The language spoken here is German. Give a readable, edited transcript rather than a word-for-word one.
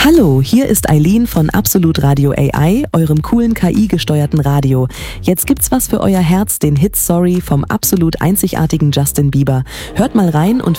Hallo, hier ist Eileen von Absolut Radio AI, eurem coolen KI-gesteuerten Radio. Jetzt gibt's was für euer Herz, den Hit Sorry vom absolut einzigartigen Justin Bieber. Hört mal rein und